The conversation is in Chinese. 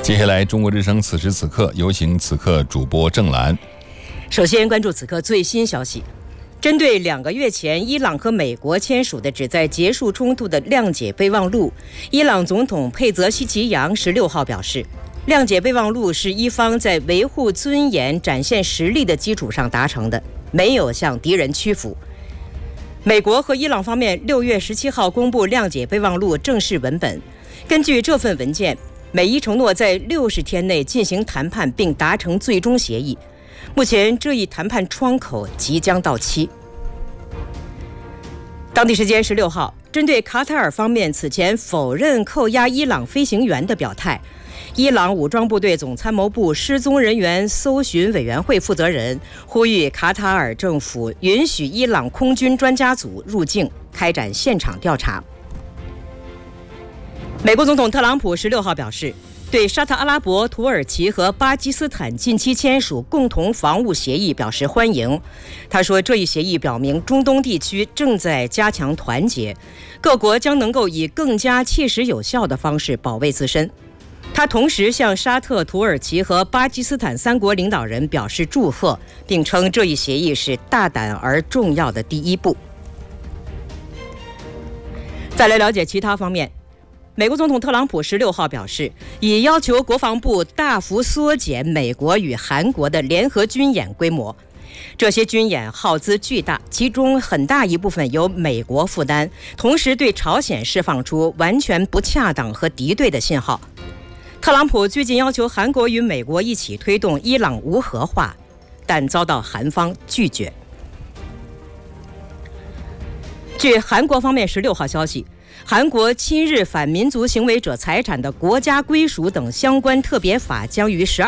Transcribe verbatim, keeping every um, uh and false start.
接下来，中国之声此时此刻有请此刻主播郑兰。 首先关注此刻最新消息，针对两个月前伊朗和美国签署的旨在结束冲突的谅解备忘录，伊朗总统佩泽希奇扬十六号表示，谅解备忘录是伊方在维护尊严、展现实力的基础上达成的，没有向敌人屈服。美国和伊朗方面六月十七号公布谅解备忘录正式文本，根据这份文件，美伊承诺在六十天内进行谈判并达成最终协议。目前这一谈判窗口即将到期。当地时间十六号，针对卡塔尔方面此前否认扣押伊朗飞行员的表态，伊朗武装部队总参谋部失踪人员搜寻委员会负责人呼吁卡塔尔政府允许伊朗空军专家组入境开展现场调查。美国总统特朗普十六号表示，对沙特阿拉伯、土耳其和巴基斯坦近期签署共同防务协议表示欢迎。他说，这一协议表明中东地区正在加强团结，各国将能够以更加切实有效的方式保卫自身。他同时向沙特、土耳其和巴基斯坦三国领导人表示祝贺，并称这一协议是大胆而重要的第一步。再来了解其他方面，美国总统特朗普十六号表示，已要求国防部大幅缩减美国与韩国的联合军演规模。这些军演耗资巨大，其中很大一部分由美国负担，同时对朝鲜释放出完全不恰当和敌对的信号。特朗普最近要求韩国与美国一起推动伊朗无核化，但遭到韩方拒绝。据韩国方面十六号消息，韩国侵日反民族行为者财产的国家归属等相关特别法将于十二